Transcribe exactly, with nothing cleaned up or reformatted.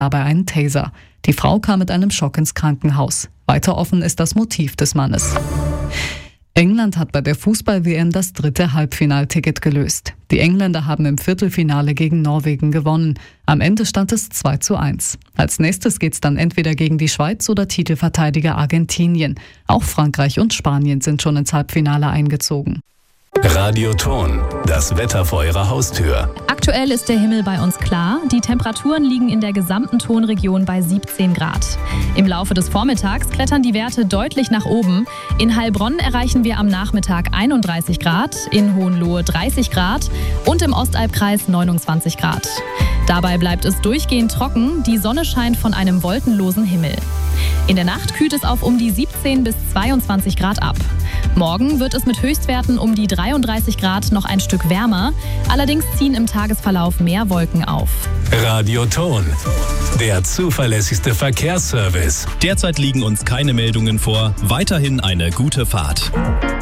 dabei einen Taser. Die Frau kam mit einem Schock ins Krankenhaus. Weiter offen ist das Motiv des Mannes. England hat bei der Fußball-W M das dritte Halbfinalticket gelöst. Die Engländer haben im Viertelfinale gegen Norwegen gewonnen. Am Ende stand es zwei zu eins. Als nächstes geht's dann entweder gegen die Schweiz oder Titelverteidiger Argentinien. Auch Frankreich und Spanien sind schon ins Halbfinale eingezogen. Radio Ton, das Wetter vor Ihrer Haustür. Aktuell ist der Himmel bei uns klar. Die Temperaturen liegen in der gesamten Tonregion bei siebzehn Grad. Im Laufe des Vormittags klettern die Werte deutlich nach oben. In Heilbronn erreichen wir am Nachmittag einunddreißig Grad, in Hohenlohe dreißig Grad und im Ostalbkreis neunundzwanzig Grad. Dabei bleibt es durchgehend trocken, die Sonne scheint von einem wolkenlosen Himmel. In der Nacht kühlt es auf um die siebzehn bis zweiundzwanzig Grad ab. Morgen wird es mit Höchstwerten um die dreiunddreißig Grad noch ein Stück wärmer. Allerdings ziehen im Tagesverlauf mehr Wolken auf. Radio Ton, der zuverlässigste Verkehrsservice. Derzeit liegen uns keine Meldungen vor. Weiterhin eine gute Fahrt.